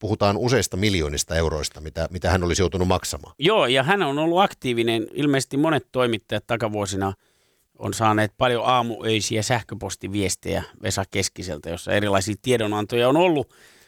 puhutaan useista miljoonista euroista, mitä hän olisi joutunut maksamaan. Joo, ja hän on ollut aktiivinen. Ilmeisesti monet toimittajat takavuosina on saaneet paljon aamuöisiä sähköpostiviestejä Vesa Keskiseltä, jossa erilaisia tiedonantoja on ollut.